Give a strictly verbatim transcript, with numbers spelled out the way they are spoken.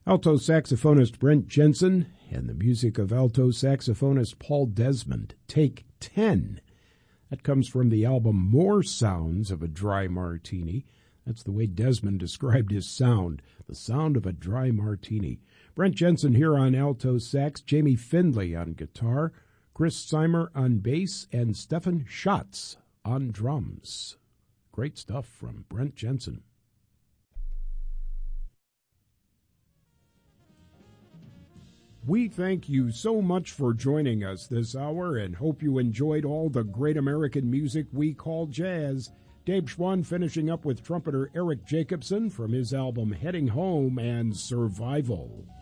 Alto saxophonist Brent Jensen and the music of alto saxophonist Paul Desmond, Take ten. That comes from the album More Sounds of a Dry Martini. That's the way Desmond described his sound, the sound of a dry martini. Brent Jensen here on alto sax, Jamie Findlay on guitar, Chris Seimer on bass, and Stefan Schatz on drums. Great stuff from Brent Jensen. We thank you so much for joining us this hour and hope you enjoyed all the great American music we call jazz. Dave Schwann finishing up with trumpeter Eric Jacobson from his album Heading Home and Survival.